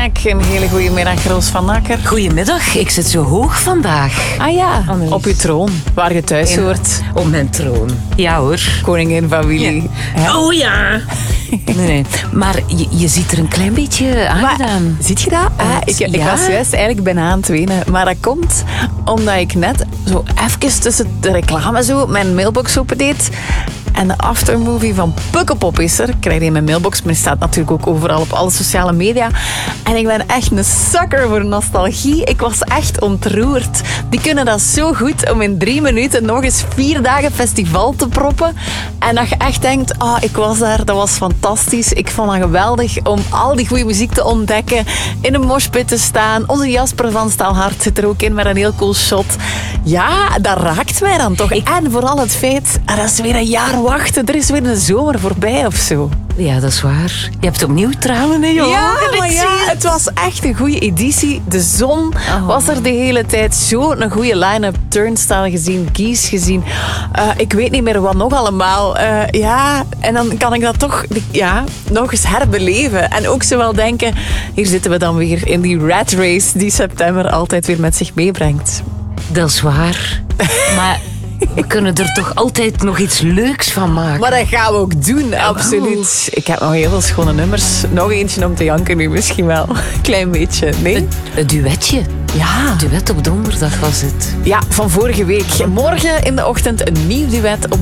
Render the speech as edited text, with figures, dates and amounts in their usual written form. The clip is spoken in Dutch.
Snack. Een hele goede middag, Roos van Akker. Goedemiddag, ik zit zo hoog vandaag. Ah ja, Annelies. op je troon, waar je thuis hoort. Op mijn troon. Ja hoor. Koningin-familie. Ja. Oh ja. Nee. Maar je ziet er een klein beetje aangedaan. Ziet je dat? Ik ja. was juist eigenlijk bijna aan het wenen. Maar dat komt omdat ik net zo even tussen de reclame zo mijn mailbox opendeed. En de aftermovie van Pukkelpop is er. Ik krijg die in mijn mailbox, maar die staat natuurlijk ook overal op alle sociale media. En ik ben echt een sucker voor nostalgie. Ik was echt ontroerd. Die kunnen dat zo goed om in 3 minuten nog eens 4 dagen festival te proppen. En dat je echt denkt, ik was daar, dat was fantastisch. Ik vond het geweldig om al die goede muziek te ontdekken. In een moshpit te staan. Onze Jasper van Staalhart zit er ook in met een heel cool shot. Ja, dat raakt mij dan toch. En vooral het feit, dat is weer een jaar wachten. Er is weer een zomer voorbij of zo. Ja, dat is waar. Je hebt opnieuw tranen in je ogen. Maar ja, het was echt een goede editie. De zon was er de hele tijd. Zo een goede line-up. Turnstile gezien, Kies gezien. Ik weet niet meer wat nog allemaal. En dan kan ik dat toch nog eens herbeleven. En ook zo wel denken, hier zitten we dan weer in die rat race die september altijd weer met zich meebrengt. Dat is waar. Maar we kunnen er toch altijd nog iets leuks van maken. Maar dat gaan we ook doen, absoluut. Ik heb nog heel veel schone nummers. Nog eentje om te janken nu misschien wel. Klein beetje, nee? Een duetje. Ja. Duet op donderdag was het. Ja, van vorige week. Morgen in de ochtend een nieuw duet op